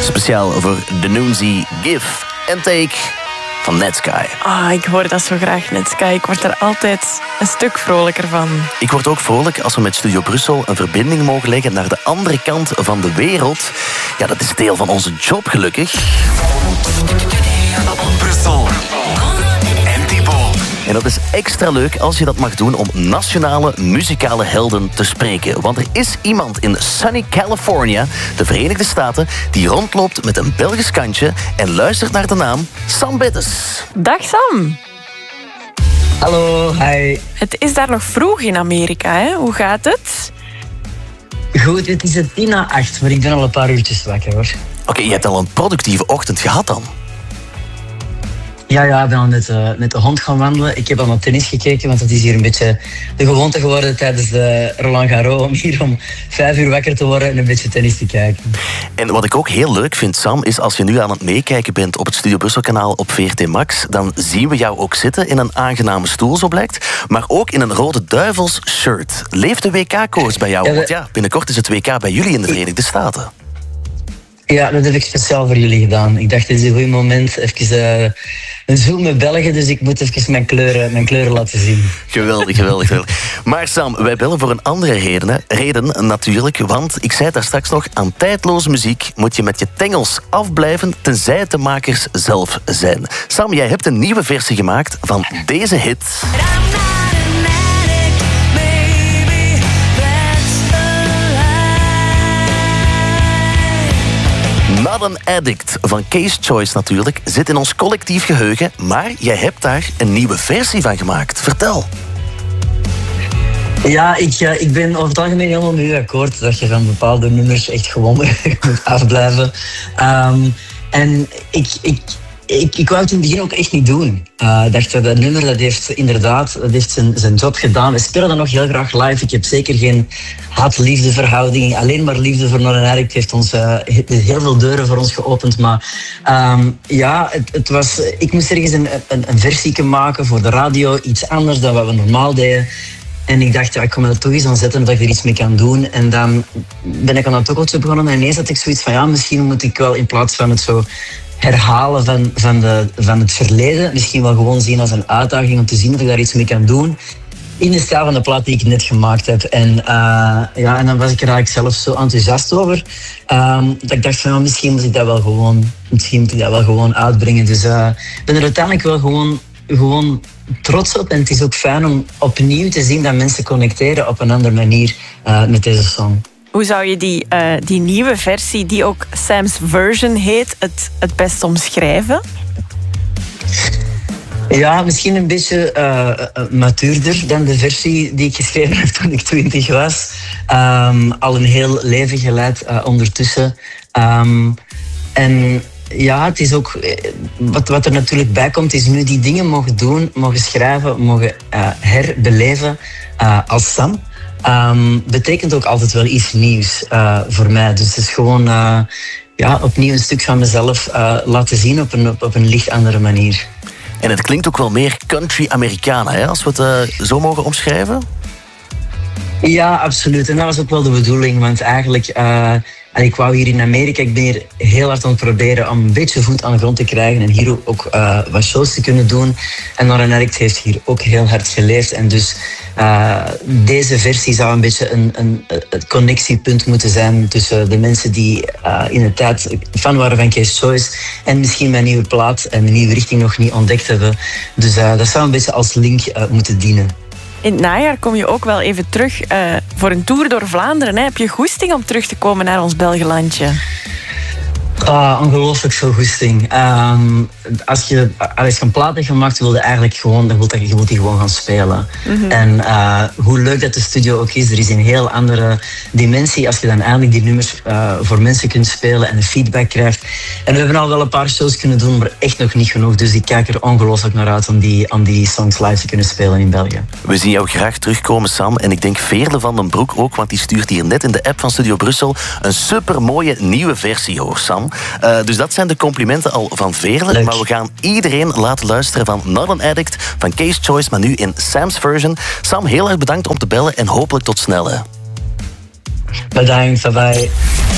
Speciaal voor de Noonzie Give and Take van Netsky. Ik hoor dat zo graag, Netsky. Ik word er altijd een stuk vrolijker van. Ik word ook vrolijk als we met Studio Brussel een verbinding mogen leggen naar de andere kant van de wereld. Ja, dat is deel van onze job, gelukkig. Brussel. En Thibaut. En dat is extra leuk als je dat mag doen om nationale muzikale helden te spreken. Want er is iemand in sunny California, de Verenigde Staten, die rondloopt met een Belgisch kantje en luistert naar de naam Sam Bittes. Dag Sam. Hallo, hi. Het is daar nog vroeg in Amerika, hè? Hoe gaat het? Goed, het is 7:50, maar ik ben al een paar uurtjes wakker, hoor. Oké, je hebt al een productieve ochtend gehad dan. Ja, ik ben al met de hond gaan wandelen. Ik heb al naar tennis gekeken, want het is hier een beetje de gewoonte geworden tijdens de Roland Garros om hier om 5 uur wakker te worden en een beetje tennis te kijken. En wat ik ook heel leuk vind, Sam, is als je nu aan het meekijken bent op het Studio Brussel-kanaal op VRT Max, dan zien we jou ook zitten in een aangename stoel, zo blijkt, maar ook in een Rode Duivels shirt. Leeft de WK-koers bij jou? Want ja, binnenkort is het WK bij jullie in de Verenigde Staten. Ja, dat heb ik speciaal voor jullie gedaan. Ik dacht, dit is een goed moment. Even een zoom met België, dus ik moet even mijn kleuren laten zien. Geweldig. Maar Sam, wij bellen voor een andere reden natuurlijk. Want ik zei daar straks nog, aan tijdloze muziek moet je met je tengels afblijven, tenzij het de makers zelf zijn. Sam, jij hebt een nieuwe versie gemaakt van deze hit. Not an Addict van Case Choice natuurlijk zit in ons collectief geheugen, maar jij hebt daar een nieuwe versie van gemaakt. Vertel. Ja, ik ben over het algemeen helemaal met u akkoord dat je van bepaalde nummers echt gewoon moet afblijven. En ik wou het in het begin ook echt niet doen. Ik dacht, dat nummer dat heeft zijn job gedaan. We spelen dat nog heel graag live. Ik heb zeker geen haat-liefde verhouding. Alleen maar liefde voor Not an Addict heeft ons heel veel deuren voor ons geopend. Maar het was... Ik moest ergens een versie maken voor de radio. Iets anders dan wat we normaal deden. En ik dacht, ik kan me dat toch eens aan zetten, dat ik er iets mee kan doen. En dan ben ik aan dat tokkeltje begonnen. En ineens had ik zoiets van, misschien moet ik wel in plaats van het zo herhalen van het verleden, misschien wel gewoon zien als een uitdaging om te zien of ik daar iets mee kan doen. In de stijl van de plaat die ik net gemaakt heb. En dan was ik er eigenlijk zelf zo enthousiast over. Dat ik dacht van, misschien moet ik dat wel gewoon uitbrengen. Dus ik ben er uiteindelijk wel gewoon trots op. En het is ook fijn om opnieuw te zien dat mensen connecteren op een andere manier met deze song. Hoe zou je die nieuwe versie, die ook Sam's Version heet, het best omschrijven? Ja, misschien een beetje matuurder dan de versie die ik geschreven heb toen ik 20 was. Al een heel leven geleid ondertussen. En ja, het is ook... Wat er natuurlijk bij komt, is nu die dingen mogen doen, mogen schrijven, mogen herbeleven als Sam. Betekent ook altijd wel iets nieuws voor mij. Dus het is gewoon opnieuw een stuk van mezelf laten zien op een licht andere manier. En het klinkt ook wel meer country-Americana, hè, als we het zo mogen omschrijven? Ja, absoluut. En dat was ook wel de bedoeling, want eigenlijk... ik wou hier in Amerika, ik ben hier heel hard aan het proberen om een beetje voet aan de grond te krijgen en hier ook wat shows te kunnen doen. En Not an Addict heeft hier ook heel hard geleefd. En dus deze versie zou een beetje het connectiepunt moeten zijn tussen de mensen die in de tijd fan waren van Case Choice en misschien mijn nieuwe plaat en mijn nieuwe richting nog niet ontdekt hebben. Dus dat zou een beetje als link moeten dienen. In het najaar kom je ook wel even terug voor een tour door Vlaanderen. Hè? Heb je goesting om terug te komen naar ons Belgelandje? Ongelooflijk veel goesting. Als je een plaat hebt gemaakt, wil je eigenlijk gewoon, je wilt die gewoon gaan spelen. Mm-hmm. En hoe leuk dat de studio ook is, er is een heel andere dimensie als je dan eindelijk die nummers voor mensen kunt spelen en de feedback krijgt. En we hebben al wel een paar shows kunnen doen, maar echt nog niet genoeg. Dus ik kijk er ongelooflijk naar uit om die songs live te kunnen spelen in België. We zien jou graag terugkomen, Sam. En ik denk Veerle van den Broek ook, want die stuurt hier net in de app van Studio Brussel een supermooie nieuwe versie, hoor, Sam. Dus dat zijn de complimenten al van Veerle. Leuk. Maar we gaan iedereen laten luisteren van Not an Addict, van Case Choice, maar nu in Sam's version. Sam, heel erg bedankt om te bellen en hopelijk tot snel. Bedankt, bye bye.